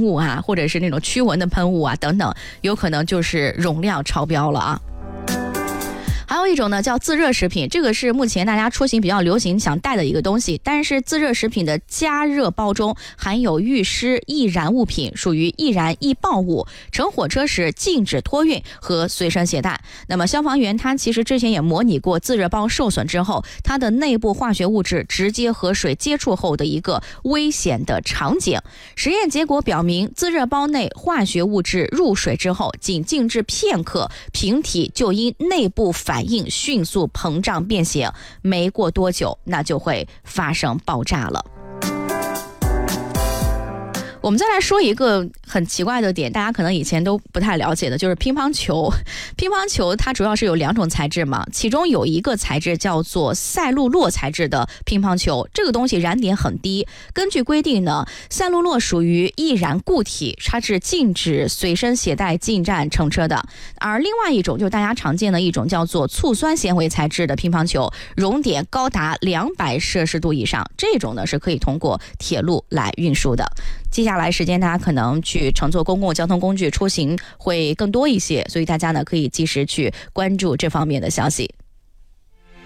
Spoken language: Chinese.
雾啊，或者是那种驱蚊的喷雾啊等等，有可能就是容量超标了啊。还有一种呢叫自热食品，这个是目前大家出行比较流行想带的一个东西，但是自热食品的加热包中含有遇湿易燃物品，属于易燃易爆物，乘火车时禁止托运和随身携带。那么消防员他其实之前也模拟过自热包受损之后，它的内部化学物质直接和水接触后的一个危险的场景。实验结果表明，自热包内化学物质入水之后，仅静置片刻，瓶体就因内部反应迅速膨胀变形，没过多久那就会发生爆炸了。我们再来说一个很奇怪的点，大家可能以前都不太了解的，就是乒乓球。乒乓球它主要是有2种材质嘛，其中有一个材质叫做赛璐珞材质的乒乓球，这个东西燃点很低。根据规定呢，赛璐珞属于易燃固体，它是禁止随身携带进站乘车的。而另外一种就是大家常见的一种叫做醋酸纤维材质的乒乓球，熔点高达200摄氏度以上，这种呢是可以通过铁路来运输的。接下来时间大家可能去乘坐公共交通工具出行会更多一些，所以大家呢可以及时去关注这方面的消息。